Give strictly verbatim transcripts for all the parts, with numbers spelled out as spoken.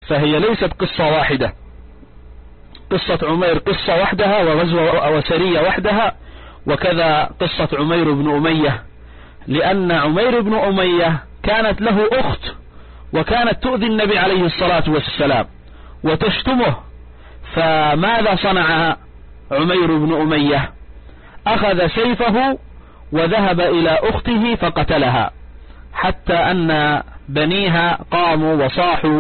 فهي ليست قصة واحدة. قصة عمير قصة وحدها وغزوة وسرية وحدها، وكذا قصة عمير بن أمية، لأن عمير بن أمية كانت له أخت وكانت تؤذي النبي عليه الصلاة والسلام وتشتمه. فماذا صنع عمير بن أمية؟ أخذ سيفه وذهب إلى أخته فقتلها، حتى أن بنيها قاموا وصاحوا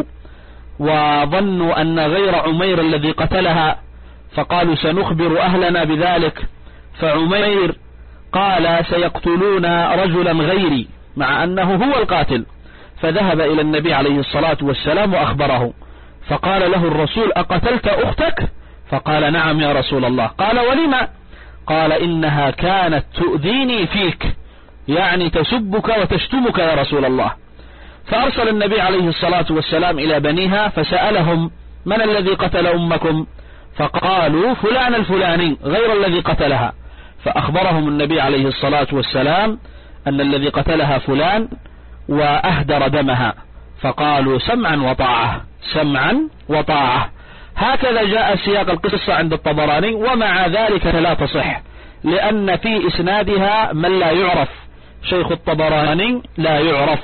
وظنوا أن غير عمير الذي قتلها، فقالوا سنخبر أهلنا بذلك. فعمير قال سيقتلون رجلا غيري، مع أنه هو القاتل. فذهب إلى النبي عليه الصلاة والسلام وأخبره، فقال له الرسول أقتلت أختك؟ فقال نعم يا رسول الله. قال ولما؟ قال إنها كانت تؤذيني فيك، يعني تسبك وتشتمك يا رسول الله. فأرسل النبي عليه الصلاة والسلام إلى بنيها فسألهم من الذي قتل أمكم؟ فقالوا فلان الفلاني غير الذي قتلها. فأخبرهم النبي عليه الصلاة والسلام أن الذي قتلها فلان وأهدر دمها، فقالوا سمعا وطاعة سمعا وطاعة. هكذا جاء سياق القصة عند الطبراني، ومع ذلك لا تصح، لأن في إسنادها من لا يعرف، شيخ الطبراني لا يعرف.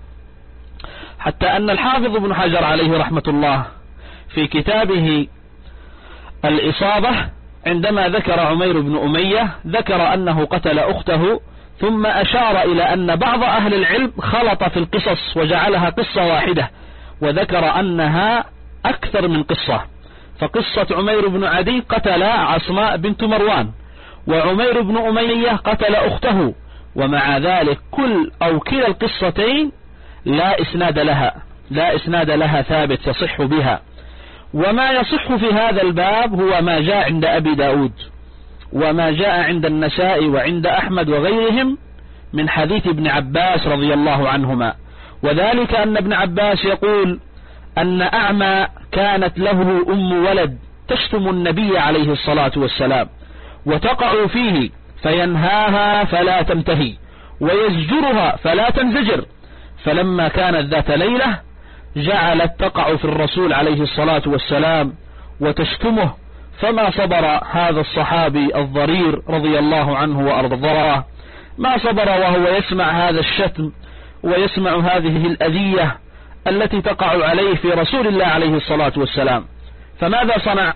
حتى أن الحافظ ابن حجر عليه رحمة الله في كتابه الإصابة عندما ذكر عمير بن أمية ذكر أنه قتل أخته، ثم أشار إلى أن بعض أهل العلم خلط في القصص وجعلها قصة واحدة، وذكر أنها أكثر من قصة. فقصة عمير بن عدي قتل عصماء بنت مروان، وعمير بن أمية قتل أخته، ومع ذلك كل أو كلا القصتين لا إسناد لها لا إسناد لها ثابت يصح بها. وما يصح في هذا الباب هو ما جاء عند أبي داود وما جاء عند النسائي وعند أحمد وغيرهم من حديث ابن عباس رضي الله عنهما، وذلك أن ابن عباس يقول أن أعمى كانت له أم ولد تشتم النبي عليه الصلاة والسلام وتقع فيه فينهاها فلا تنتهي ويزجرها فلا تنزجر، فلما كانت ذات ليلة جعلت تقع في الرسول عليه الصلاة والسلام وتشتمه، فما صبر هذا الصحابي الضرير رضي الله عنه وأرضاه، ما صبر وهو يسمع هذا الشتم ويسمع هذه الأذية التي تقع عليه في رسول الله عليه الصلاة والسلام. فماذا صنع؟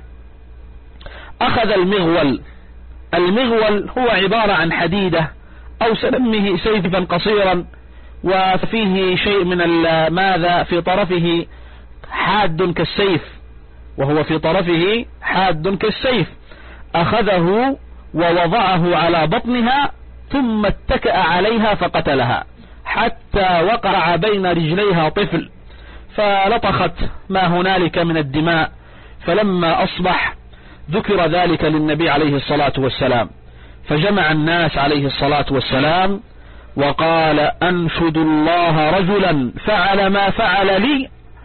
أخذ المغول. المغول هو عبارة عن حديدة أو سنمه سيفا قصيرا وفيه شيء من ماذا في طرفه حاد كالسيف، وهو في طرفه حاد كالسيف. أخذه ووضعه على بطنها ثم اتكأ عليها فقتلها حتى وقع بين رجليها طفل، فلطخت ما هنالك من الدماء. فلما أصبح ذكر ذلك للنبي عليه الصلاة والسلام، فجمع الناس عليه الصلاة والسلام وقال أنشد الله رجلا فعل ما فعل لي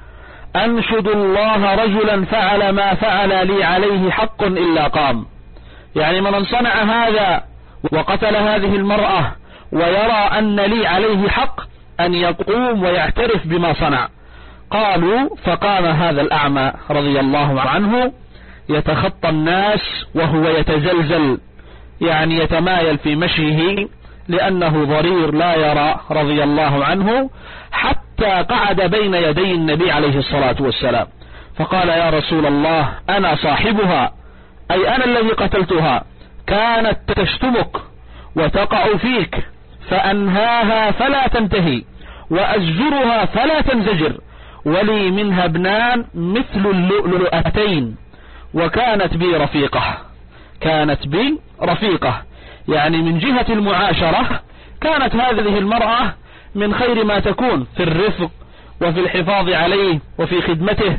أنشد الله رجلا فعل ما فعل لي عليه حق إلا قام. يعني من صنع هذا وقتل هذه المرأة ويرى أن لي عليه حق أن يقوم ويعترف بما صنع. قالوا فقام هذا الأعمى رضي الله عنه يتخطى الناس وهو يتزلزل، يعني يتمايل في مشيه لأنه ضرير لا يرى رضي الله عنه، حتى قعد بين يدي النبي عليه الصلاة والسلام فقال يا رسول الله أنا صاحبها، أي أنا الذي قتلتها، كانت تشتمك وتقع فيك فأنهاها فلا تنتهي وأزجرها فلا تنزجر، ولي منها ابنان مثل اللؤلؤتين وكانت بي رفيقة. كانت بي رفيقة يعني من جهة المعاشرة كانت هذه المرأة من خير ما تكون في الرفق وفي الحفاظ عليه وفي خدمته.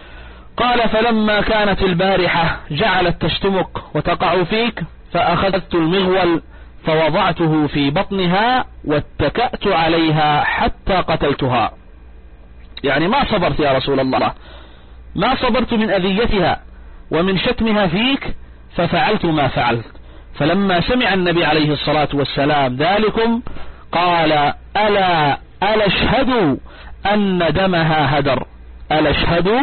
قال فلما كانت البارحة جعلت تشتمك وتقع فيك فأخذت المغول فوضعته في بطنها واتكأت عليها حتى قتلتها. يعني ما صبرت يا رسول الله، ما صبرت من أذيتها ومن شتمها فيك ففعلت ما فعلت. فلما سمع النبي عليه الصلاة والسلام ذلكم قال ألا ألا اشهدوا أن دمها هدر، ألا اشهدوا